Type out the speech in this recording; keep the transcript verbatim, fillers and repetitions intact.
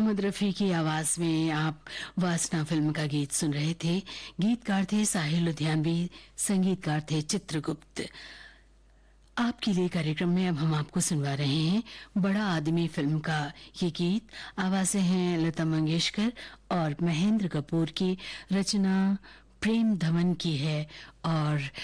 मोहम्मद रफ़ी की आवाज में आप वासना फिल्म का गीत सुन रहे थे। गीतकार थे साहिल लुधियानवी, संगीतकार थे चित्रगुप्त। आपके लिए कार्यक्रम में अब हम आपको सुनवा रहे हैं बड़ा आदमी फिल्म का ये गीत। आवाजें हैं लता मंगेशकर और महेंद्र कपूर की, रचना प्रेम धवन की है और